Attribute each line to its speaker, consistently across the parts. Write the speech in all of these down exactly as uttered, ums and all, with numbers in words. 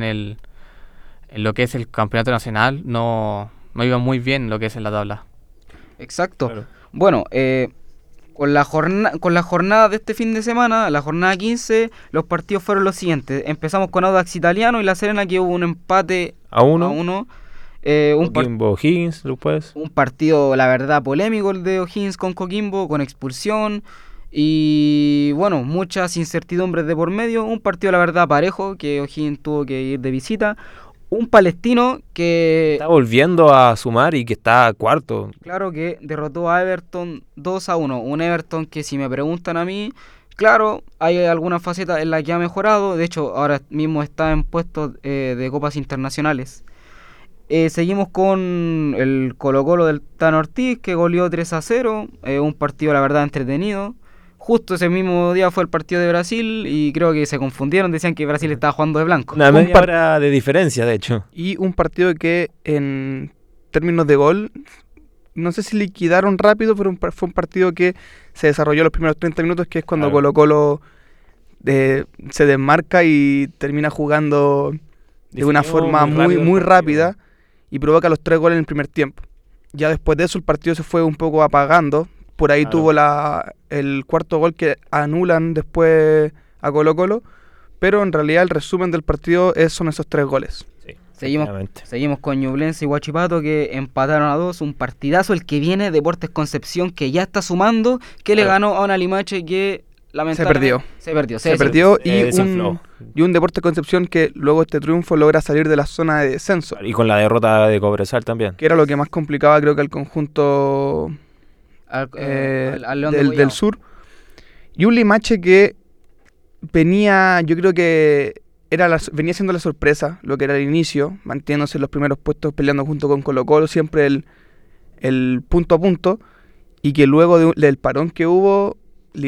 Speaker 1: el en lo que es el campeonato nacional no, no iban muy bien en lo que es en la tabla.
Speaker 2: Exacto.
Speaker 3: Claro.
Speaker 2: Bueno, eh, con la jornada con la jornada de este fin de semana, la jornada quince, los partidos fueron los siguientes. Empezamos con Audax Italiano y La Serena, que hubo un empate
Speaker 3: A uno.
Speaker 2: a uno. Eh, un, par-
Speaker 3: Coquimbo O'Higgins, después.
Speaker 2: un partido, la verdad, polémico el de O'Higgins con Coquimbo, con expulsión y, bueno, muchas incertidumbres de por medio. Un partido, la verdad, parejo, que O'Higgins tuvo que ir de visita. Un Palestino que,
Speaker 3: Está volviendo a sumar y que está cuarto.
Speaker 2: claro, que derrotó a Everton dos a uno. Un Everton que, si me preguntan a mí, claro, hay algunas facetas en las que ha mejorado. De hecho, ahora mismo está en puestos eh, de copas internacionales. Eh, seguimos con el Colo-Colo del Tano Ortiz, que goleó tres a cero. Eh, un partido, la verdad, entretenido. Justo ese mismo día fue el partido de Brasil y creo que se confundieron, decían que Brasil estaba jugando de blanco.
Speaker 3: Una
Speaker 4: Un
Speaker 3: media
Speaker 4: par-
Speaker 3: hora de diferencia, de hecho.
Speaker 4: Y un partido que en términos de gol, no sé si liquidaron rápido, pero un par- fue un partido que se desarrolló los primeros treinta minutos, que es cuando
Speaker 3: Claro.
Speaker 4: Colo Colo eh, se desmarca y termina jugando de una
Speaker 3: Definió
Speaker 4: forma
Speaker 3: muy
Speaker 4: muy,
Speaker 3: rápido el
Speaker 4: muy
Speaker 3: partido.
Speaker 4: rápida y provoca los tres goles en el primer tiempo. Ya después de eso el partido se fue un poco apagando. Por ahí
Speaker 3: Claro.
Speaker 4: tuvo la, el cuarto gol que anulan después a Colo Colo, pero en realidad el resumen del partido es, son esos tres goles.
Speaker 3: Sí,
Speaker 2: Seguimos,
Speaker 3: efectivamente.
Speaker 2: seguimos con Ñublense y Huachipato, que empataron a dos. Un partidazo el que viene. Deportes Concepción, que ya está sumando, que le
Speaker 3: Claro.
Speaker 2: ganó a una Limache que lamentablemente
Speaker 4: perdió.
Speaker 2: Se perdió.
Speaker 4: Se
Speaker 2: Se
Speaker 4: perdió
Speaker 3: Eh,
Speaker 4: y,
Speaker 3: desinfló.
Speaker 4: un, y un Deportes Concepción que luego este triunfo logra salir de la zona de descenso,
Speaker 3: Y con la derrota de Cobresal también.
Speaker 4: que era lo que más complicaba creo que al conjunto
Speaker 2: Al, eh,
Speaker 4: eh,
Speaker 2: al- al León de
Speaker 4: del,
Speaker 2: Goyao.
Speaker 4: del sur. Y un Limache que venía, yo creo que era la, venía siendo la sorpresa, lo que era el inicio, manteniéndose en los primeros puestos, peleando junto con Colo Colo, siempre el, el punto a punto, y que luego de un- del parón que hubo,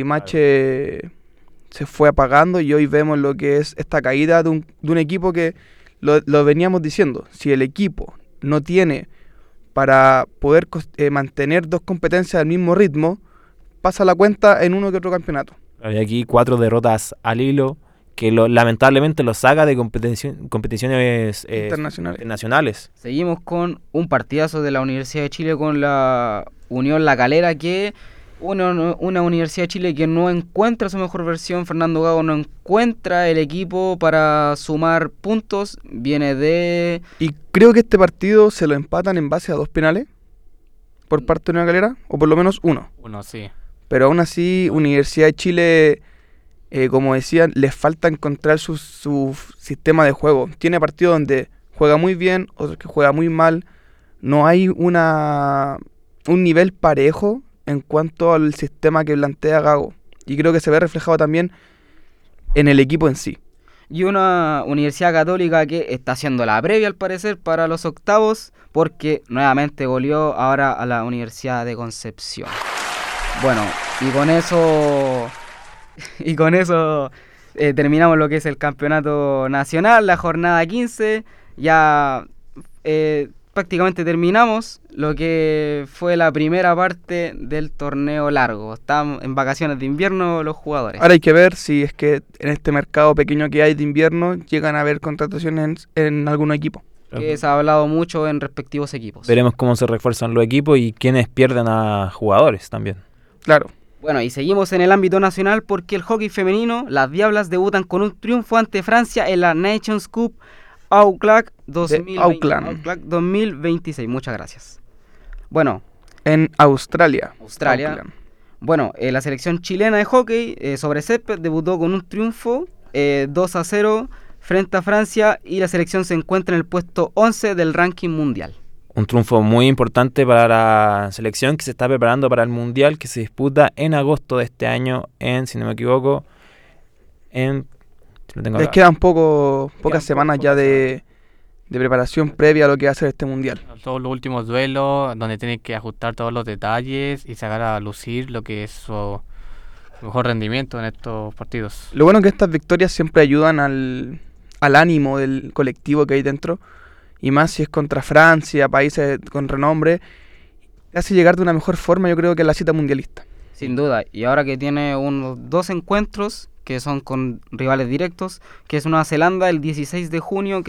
Speaker 4: Limache se fue apagando y hoy vemos lo que es esta caída de un, de un equipo que lo, lo veníamos diciendo, si el equipo no tiene para poder cos- eh, mantener dos competencias al mismo ritmo, pasa la cuenta en uno que otro campeonato.
Speaker 3: Hay aquí cuatro derrotas al hilo que lo, lamentablemente lo saca de competición, competiciones eh,
Speaker 4: Internacionales.
Speaker 3: internacionales.
Speaker 2: Seguimos con un partidazo de la Universidad de Chile con la Unión La Calera, que una, una Universidad de Chile que no encuentra su mejor versión. Fernando Gago no encuentra el equipo para sumar puntos. Viene de...
Speaker 4: Y creo que este partido se lo empatan en base a dos penales por parte de una Calera, o por lo menos uno.
Speaker 1: Uno, sí.
Speaker 4: Pero aún así, Universidad de Chile, eh, como decía, les falta encontrar su, su sistema de juego. Tiene partidos donde juega muy bien, otros que juega muy mal. No hay una un nivel parejo en cuanto al sistema que plantea Gago. Y creo que se ve reflejado también en el equipo en sí.
Speaker 2: Y una Universidad Católica que está haciendo la previa, al parecer, para los octavos, porque nuevamente goleó ahora a la Universidad de Concepción. Bueno, y con eso y con eso eh, terminamos lo que es el campeonato nacional, la jornada quince. Ya eh, prácticamente terminamos lo que fue la primera parte del torneo largo. Están en vacaciones de invierno los jugadores.
Speaker 4: Ahora hay que ver si es que en este mercado pequeño que hay de invierno llegan a haber contrataciones en, en algún equipo.
Speaker 2: Que se ha hablado mucho en respectivos equipos.
Speaker 3: Veremos cómo se refuerzan los equipos y quiénes pierden a jugadores también.
Speaker 4: Claro.
Speaker 2: Bueno, y seguimos en el ámbito nacional porque el hockey femenino, las Diablas debutan con un triunfo ante Francia en la Nations Cup Auckland dos mil veinte,
Speaker 4: Auckland.
Speaker 2: Auckland dos mil veintiséis. Muchas gracias. Bueno,
Speaker 4: En Australia.
Speaker 2: Australia.
Speaker 4: Auckland.
Speaker 2: Bueno, eh, la selección chilena de hockey eh, sobre césped debutó con un triunfo eh, dos a cero frente a Francia y la selección se encuentra en el puesto once del ranking mundial.
Speaker 3: Un triunfo muy importante para la selección que se está preparando para el Mundial que se disputa en agosto de este año en, si no me equivoco, en... si lo tengo
Speaker 4: Les
Speaker 3: acá.
Speaker 4: quedan poco, pocas
Speaker 3: po-
Speaker 4: semanas ya
Speaker 3: pocas
Speaker 4: de, de preparación previa a lo que va a ser este mundial.
Speaker 1: Todos los últimos duelos donde tienen que ajustar todos los detalles y sacar a lucir lo que es su mejor rendimiento en estos partidos.
Speaker 4: Lo bueno es que estas victorias siempre ayudan al, al ánimo del colectivo que hay dentro, y más si es contra Francia, países con renombre, hace llegar de una mejor forma, yo creo, que la cita mundialista.
Speaker 2: Sin duda, y ahora que tiene unos dos encuentros que son con rivales directos, que es Nueva Zelanda el dieciséis de junio, que